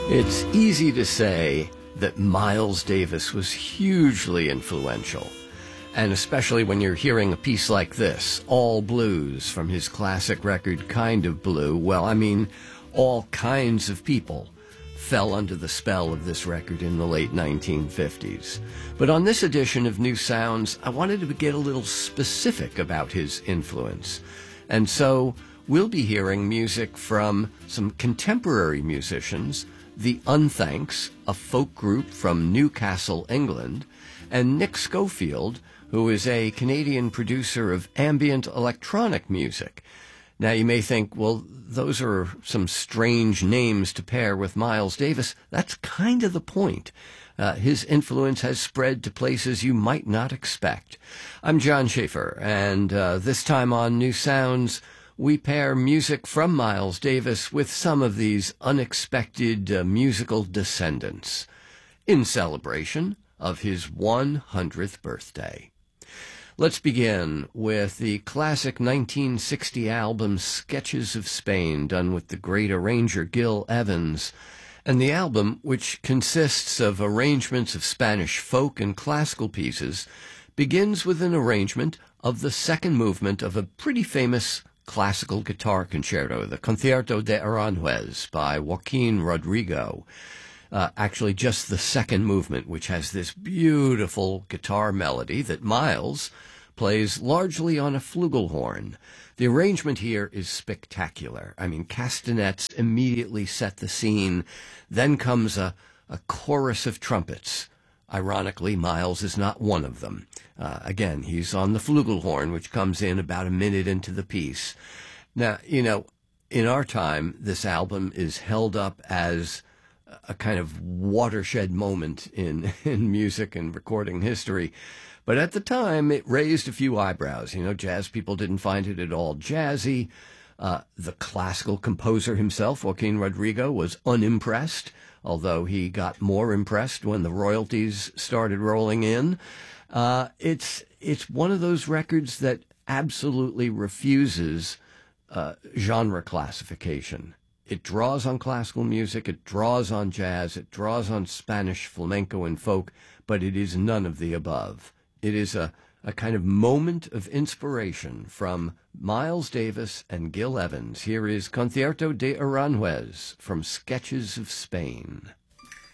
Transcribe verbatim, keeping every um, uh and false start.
It's easy to say that Miles Davis was hugely influential, and especially when you're hearing a piece like this, All Blues, from his classic record Kind of Blue. Well, I mean, all kinds of people fell under the spell of this record in the late nineteen fifties. But on this edition of New Sounds, I wanted to get a little specific about his influence. And so we'll be hearing music from some contemporary musicians, the Unthanks, a folk group from Newcastle, England, and Nick Schofield, who is a Canadian producer of ambient electronic music. Now, you may think, well, those are some strange names to pair with Miles Davis. That's kind of the point. Uh, his influence has spread to places you might not expect. I'm John Schaefer, and uh, this time on New Sounds, we pair music from Miles Davis with some of these unexpected uh, musical descendants in celebration of his one hundredth birthday. Let's begin with the classic nineteen sixty album Sketches of Spain, done with the great arranger Gil Evans. And the album, which consists of arrangements of Spanish folk and classical pieces, begins with an arrangement of the second movement of a pretty famous classical guitar concerto, the Concierto de Aranjuez by Joaquin Rodrigo. Uh, actually, just the second movement, which has this beautiful guitar melody that Miles plays largely on a flugelhorn. The arrangement here is spectacular. I mean, castanets immediately set the scene. Then comes a, a chorus of trumpets. Ironically, Miles is not one of them. Uh, again, he's on the flugelhorn, which comes in about a minute into the piece. Now, you know, in our time, this album is held up as a kind of watershed moment in, in music and recording history. But at the time, it raised a few eyebrows. You know, jazz people didn't find it at all jazzy. Uh, the classical composer himself, Joaquin Rodrigo, was unimpressed, although he got more impressed when the royalties started rolling in. Uh, it's it's one of those records that absolutely refuses uh, genre classification. It draws on classical music, it draws on jazz, it draws on Spanish flamenco and folk, but it is none of the above. It is a, a kind of moment of inspiration from Miles Davis and Gil Evans. Here is Concierto de Aranjuez from Sketches of Spain.